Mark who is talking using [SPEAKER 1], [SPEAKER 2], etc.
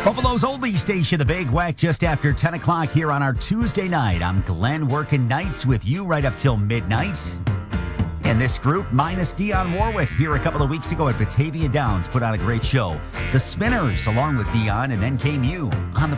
[SPEAKER 1] Buffalo's Oldie Station, the Big Wack, just after 10 o'clock here on our Tuesday night. I'm Glenn working nights with you right up till midnight. And this group, minus Dionne Warwick, here a couple of weeks ago at Batavia Downs, put on a great show. The Spinners, along with Dionne, and then came you on the